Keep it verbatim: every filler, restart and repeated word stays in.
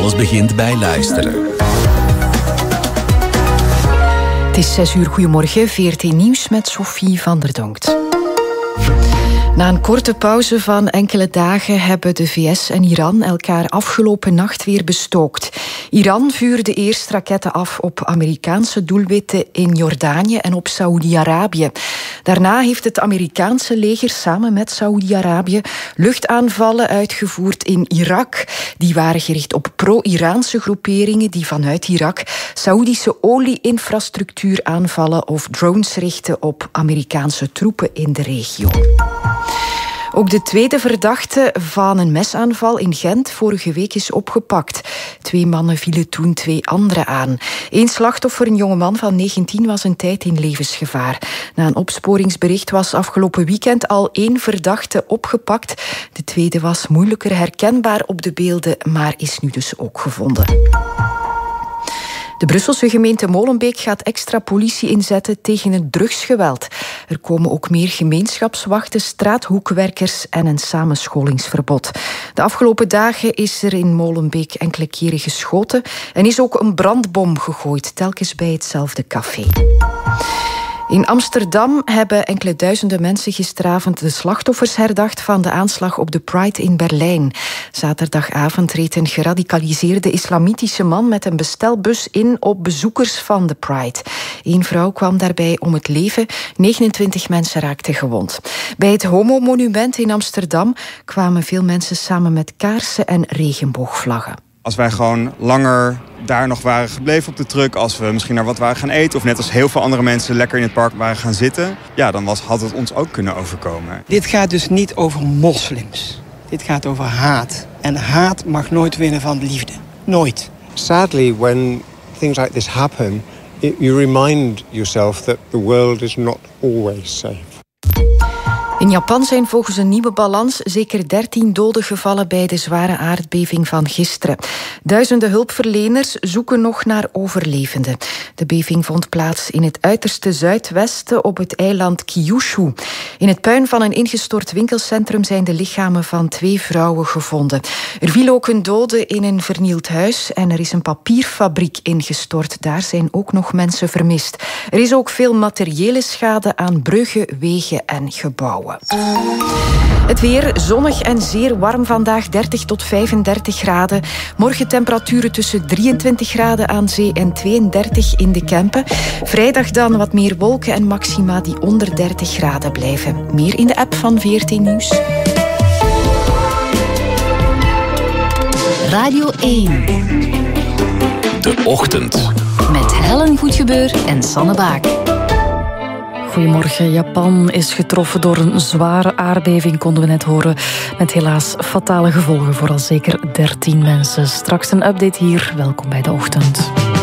Alles begint bij luisteren. Het is zes uur, goedemorgen, V R T Nieuws met Sophie van der Donkt. Na een korte pauze van enkele dagen hebben de V S en Iran elkaar afgelopen nacht weer bestookt. Iran vuurde eerst raketten af op Amerikaanse doelwitten in Jordanië en op Saoedi-Arabië. Daarna heeft het Amerikaanse leger samen met Saoedi-Arabië luchtaanvallen uitgevoerd in Irak. Die waren gericht op pro-Iraanse groeperingen die vanuit Irak Saoedische olie-infrastructuur aanvallen of drones richten op Amerikaanse troepen in de regio. Ook de tweede verdachte van een mesaanval in Gent vorige week is opgepakt. Twee mannen vielen toen twee anderen aan. Eén slachtoffer, een jongeman van negentien, was een tijd in levensgevaar. Na een opsporingsbericht was afgelopen weekend al één verdachte opgepakt. De tweede was moeilijker herkenbaar op de beelden, maar is nu dus ook gevonden. De Brusselse gemeente Molenbeek gaat extra politie inzetten tegen het drugsgeweld. Er komen ook meer gemeenschapswachten, straathoekwerkers en een samenscholingsverbod. De afgelopen dagen is er in Molenbeek enkele keren geschoten en is ook een brandbom gegooid, telkens bij hetzelfde café. In Amsterdam hebben enkele duizenden mensen gisteravond de slachtoffers herdacht van de aanslag op de Pride in Berlijn. Zaterdagavond reed een geradicaliseerde islamitische man met een bestelbus in op bezoekers van de Pride. Eén vrouw kwam daarbij om het leven, negenentwintig mensen raakten gewond. Bij het Homo-monument in Amsterdam kwamen veel mensen samen met kaarsen en regenboogvlaggen. Als wij gewoon langer daar nog waren gebleven op de truck, als we misschien naar wat waren gaan eten, of net als heel veel andere mensen lekker in het park waren gaan zitten, ja, dan was, had het ons ook kunnen overkomen. Dit gaat dus niet over moslims. Dit gaat over haat. En haat mag nooit winnen van liefde. Nooit. Sadly, when things like this happen, you remind yourself that the world is not always safe. In Japan zijn volgens een nieuwe balans zeker dertien doden gevallen bij de zware aardbeving van gisteren. Duizenden hulpverleners zoeken nog naar overlevenden. De beving vond plaats in het uiterste zuidwesten op het eiland Kyushu. In het puin van een ingestort winkelcentrum zijn de lichamen van twee vrouwen gevonden. Er viel ook een dode in een vernield huis en er is een papierfabriek ingestort. Daar zijn ook nog mensen vermist. Er is ook veel materiële schade aan bruggen, wegen en gebouwen. Het weer zonnig en zeer warm vandaag, dertig tot vijfendertig graden. Morgen temperaturen tussen drieëntwintig graden aan zee en tweeëndertig in de Kempen. Vrijdag dan wat meer wolken en maxima die onder dertig graden blijven. Meer in de app van V R T Nieuws. Radio één. De Ochtend. Met Helen Goedgebeur en Sanne Baak. Goedemorgen. Japan is getroffen door een zware aardbeving, konden we net horen. Met helaas fatale gevolgen voor al zeker dertien mensen. Straks een update hier. Welkom bij De Ochtend.